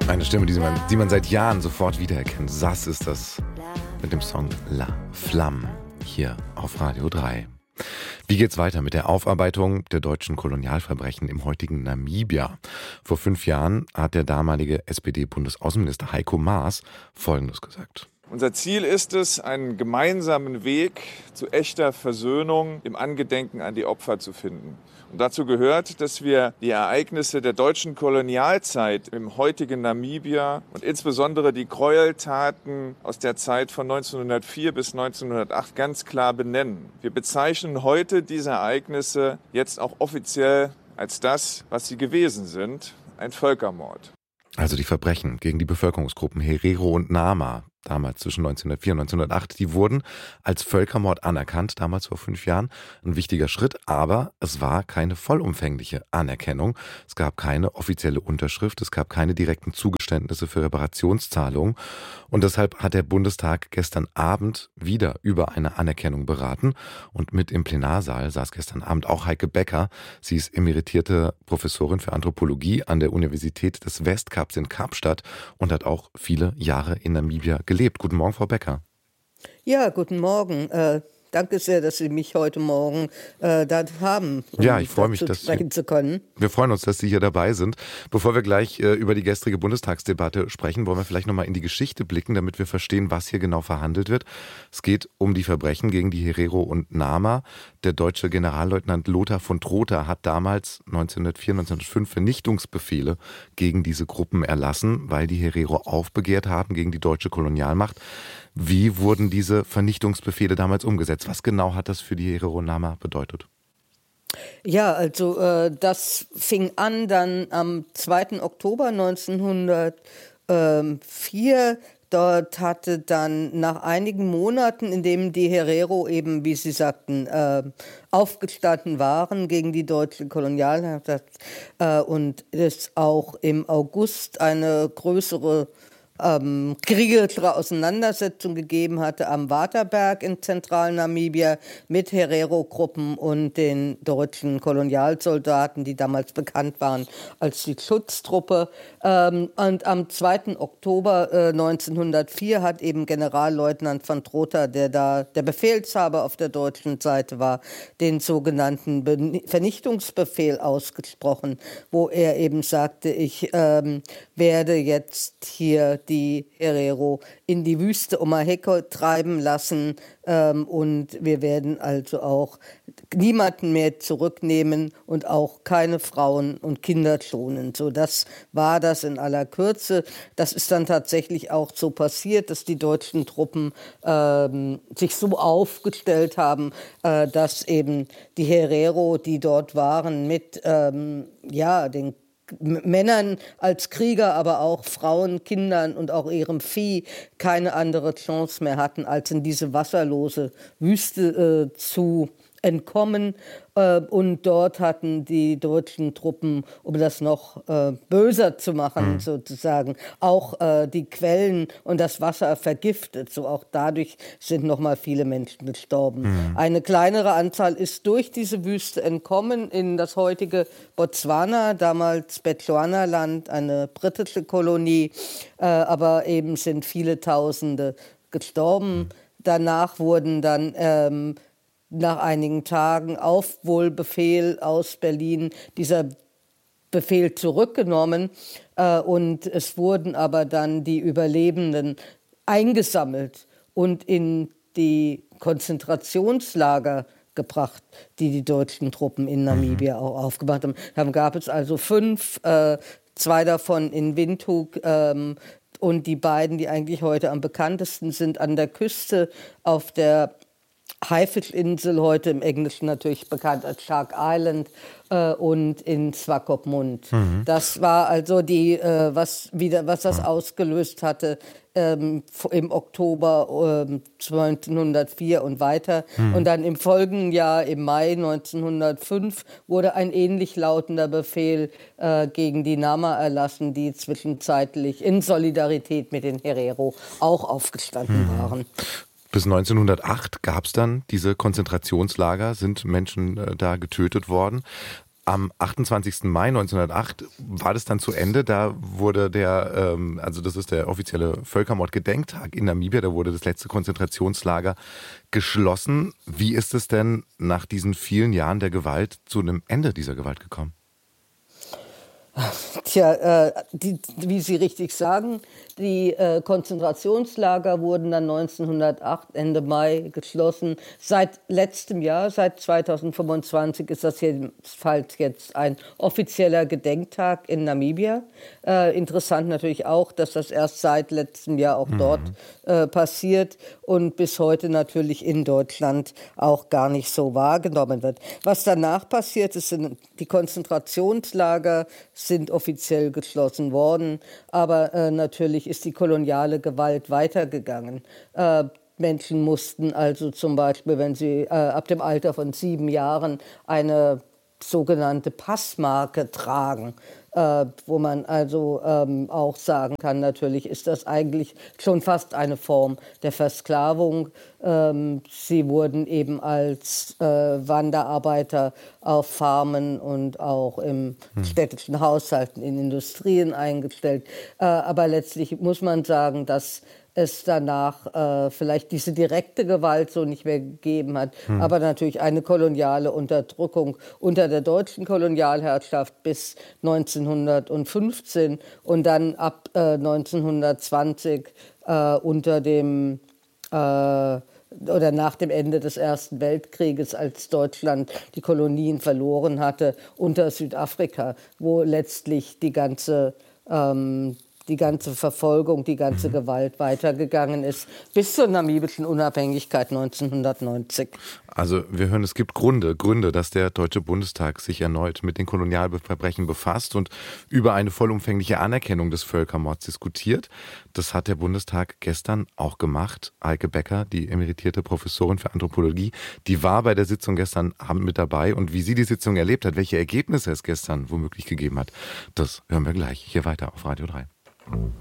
Eine Stimme, die man seit Jahren sofort wiedererkennt. Sass ist das mit dem Song La Flamme hier auf Radio 3. Wie geht's weiter mit der Aufarbeitung der deutschen Kolonialverbrechen im heutigen Namibia? Vor 5 Jahren hat der damalige SPD-Bundesaußenminister Heiko Maas Folgendes gesagt. Unser Ziel ist es, einen gemeinsamen Weg zu echter Versöhnung im Angedenken an die Opfer zu finden. Und dazu gehört, dass wir die Ereignisse der deutschen Kolonialzeit im heutigen Namibia und insbesondere die Gräueltaten aus der Zeit von 1904 bis 1908 ganz klar benennen. Wir bezeichnen heute diese Ereignisse jetzt auch offiziell als das, was sie gewesen sind, ein Völkermord. Also die Verbrechen gegen die Bevölkerungsgruppen Herero und Nama, damals zwischen 1904 und 1908, die wurden als Völkermord anerkannt, damals vor 5 Jahren. Ein wichtiger Schritt, aber es war keine vollumfängliche Anerkennung. Es gab keine offizielle Unterschrift, es gab keine direkten Zugeständnisse für Reparationszahlungen. Und deshalb hat der Bundestag gestern Abend wieder über eine Anerkennung beraten. Und mit im Plenarsaal saß gestern Abend auch Heike Becker. Sie ist emeritierte Professorin für Anthropologie an der Universität des Westkaps in Kapstadt und hat auch viele Jahre in Namibia gelebt. Guten Morgen, Frau Becker. Ja, guten Morgen. Danke sehr, dass Sie mich heute Morgen da haben, ja, ich freue mich, dass sprechen zu können. Wir freuen uns, dass Sie hier dabei sind. Bevor wir gleich über die gestrige Bundestagsdebatte sprechen, wollen wir vielleicht nochmal in die Geschichte blicken, damit wir verstehen, was hier genau verhandelt wird. Es geht um die Verbrechen gegen die Herero und Nama. Der deutsche Generalleutnant Lothar von Trotha hat damals 1904, 1905 Vernichtungsbefehle gegen diese Gruppen erlassen, weil die Herero aufbegehrt haben gegen die deutsche Kolonialmacht. Wie wurden diese Vernichtungsbefehle damals umgesetzt? Was genau hat das für die Herero und Nama bedeutet? Ja, also das fing an dann am 2. Oktober 1904. Dort hatte dann nach einigen Monaten, in denen die Herero eben, wie Sie sagten, aufgestanden waren gegen die deutsche Kolonialherrschaft und es auch im August eine größere kriegerische Auseinandersetzung gegeben hatte am Waterberg in Zentralnamibia mit Herero-Gruppen und den deutschen Kolonialsoldaten, die damals bekannt waren als die Schutztruppe. Und am 2. Oktober 1904 hat eben Generalleutnant von Trotha, der da der Befehlshaber auf der deutschen Seite war, den sogenannten Vernichtungsbefehl ausgesprochen, wo er eben sagte, ich werde jetzt hier die Herero in die Wüste Omaheko treiben lassen und wir werden also auch niemanden mehr zurücknehmen und auch keine Frauen und Kinder schonen. So, das war das in aller Kürze. Das ist dann tatsächlich auch so passiert, dass die deutschen Truppen sich so aufgestellt haben, dass eben die Herero, die dort waren, mit den Männern als Krieger, aber auch Frauen, Kindern und auch ihrem Vieh keine andere Chance mehr hatten, als in diese wasserlose Wüste zu entkommen. Und dort hatten die deutschen Truppen, um das noch böser zu machen, sozusagen, auch die Quellen und das Wasser vergiftet. So auch dadurch sind noch mal viele Menschen gestorben. Eine kleinere Anzahl ist durch diese Wüste entkommen in das heutige Botswana, damals Bechuanaland, eine britische Kolonie. Aber eben sind viele Tausende gestorben. Danach wurden dann nach einigen Tagen auf Wohlbefehl aus Berlin dieser Befehl zurückgenommen und es wurden aber dann die Überlebenden eingesammelt und in die Konzentrationslager gebracht, die die deutschen Truppen in Namibia auch aufgebaut haben. Dann gab es also 5, 2 davon in Windhoek und die beiden, die eigentlich heute am bekanntesten sind, an der Küste auf der Haifischinsel, heute im Englischen natürlich bekannt als Shark Island, und in Swakopmund. Das war also was das ausgelöst hatte im Oktober 1904 und weiter. Und dann im folgenden Jahr, im Mai 1905, wurde ein ähnlich lautender Befehl gegen die Nama erlassen, die zwischenzeitlich in Solidarität mit den Herero auch aufgestanden waren. Bis 1908 gab es dann diese Konzentrationslager, sind Menschen da getötet worden. Am 28. Mai 1908 war das dann zu Ende. Da wurde das ist der offizielle Völkermordgedenktag in Namibia, da wurde das letzte Konzentrationslager geschlossen. Wie ist es denn nach diesen vielen Jahren der Gewalt zu einem Ende dieser Gewalt gekommen? Tja, wie Sie richtig sagen, die Konzentrationslager wurden dann 1908, Ende Mai, geschlossen. Seit letztem Jahr, seit 2025, ist das jedenfalls jetzt ein offizieller Gedenktag in Namibia. Interessant natürlich auch, dass das erst seit letztem Jahr auch dort passiert und bis heute natürlich in Deutschland auch gar nicht so wahrgenommen wird. Was danach passiert ist, sind die Konzentrationslager sind offiziell geschlossen worden, aber natürlich ist die koloniale Gewalt weitergegangen. Menschen mussten also zum Beispiel, wenn sie ab dem Alter von 7 Jahren eine sogenannte Passmarke tragen, wo man also auch sagen kann, natürlich ist das eigentlich schon fast eine Form der Versklavung. Sie wurden eben als Wanderarbeiter auf Farmen und auch im städtischen Haushalten, in Industrien eingestellt. Aber letztlich muss man sagen, dass es danach vielleicht diese direkte Gewalt so nicht mehr gegeben hat, aber natürlich eine koloniale Unterdrückung unter der deutschen Kolonialherrschaft bis 1915 und dann ab 1920 unter dem oder nach dem Ende des Ersten Weltkrieges, als Deutschland die Kolonien verloren hatte, unter Südafrika, wo letztlich die ganze Verfolgung, die ganze Gewalt weitergegangen ist, bis zur namibischen Unabhängigkeit 1990. Also wir hören, es gibt Gründe, dass der Deutsche Bundestag sich erneut mit den Kolonialverbrechen befasst und über eine vollumfängliche Anerkennung des Völkermords diskutiert. Das hat der Bundestag gestern auch gemacht. Eike Becker, die emeritierte Professorin für Anthropologie, die war bei der Sitzung gestern Abend mit dabei. Und wie sie die Sitzung erlebt hat, welche Ergebnisse es gestern womöglich gegeben hat, das hören wir gleich hier weiter auf Radio 3.